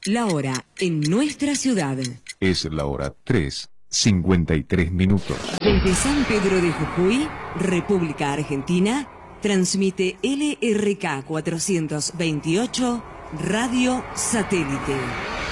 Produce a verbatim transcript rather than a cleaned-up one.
La hora en nuestra ciudad. Es la hora tres, cincuenta y tres minutos. Desde San Pedro de Jujuy, República Argentina, transmite L R K cuatrocientos veintiocho Radio Satélite.